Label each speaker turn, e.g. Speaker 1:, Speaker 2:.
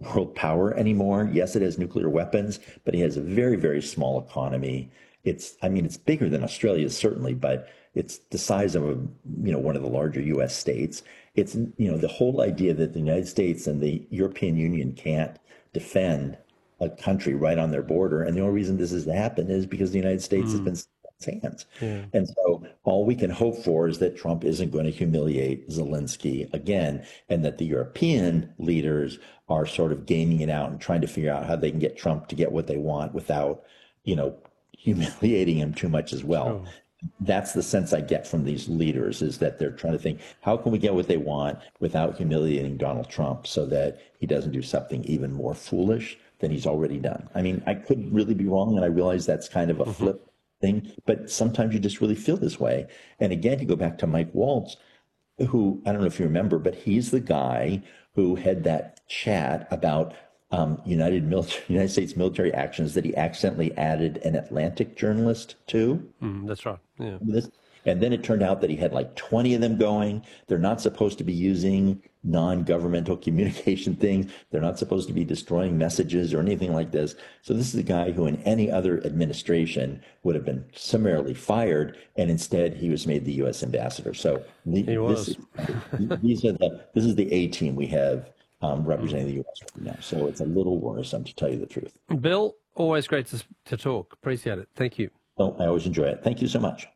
Speaker 1: world power anymore. Yes, it has nuclear weapons, but it has a very, very small economy. It's bigger than Australia, certainly, but it's the size of one of the larger U.S. states. It's, the whole idea that the United States and the European Union can't defend a country right on their border. And the only reason this has happened is because the United States has been its hands.
Speaker 2: Yeah.
Speaker 1: And so all we can hope for is that Trump isn't going to humiliate Zelensky again, and that the European leaders are sort of gaming it out and trying to figure out how they can get Trump to get what they want without, humiliating him too much as well.
Speaker 2: Sure.
Speaker 1: That's the sense I get from these leaders, is that they're trying to think, how can we get what they want without humiliating Donald Trump so that he doesn't do something even more foolish than he's already done. I mean, I could really be wrong, and I realize that's kind of a flip thing, but sometimes you just really feel this way. And again, you go back to Mike Waltz, who, I don't know if you remember, but he's the guy who had that chat about United States military actions that he accidentally added an Atlantic journalist to.
Speaker 2: That's right. Yeah.
Speaker 1: And then it turned out that he had like 20 of them going. They're not supposed to be using non-governmental communication things. They're not supposed to be destroying messages or anything like this. So this is a guy who in any other administration would have been summarily fired, and instead he was made the U.S. ambassador. So this is the A team we have representing the U.S. right now. So it's a little worrisome, to tell you the truth.
Speaker 2: Bill, always great to talk. Appreciate it. Thank you.
Speaker 1: Well, I always enjoy it. Thank you so much.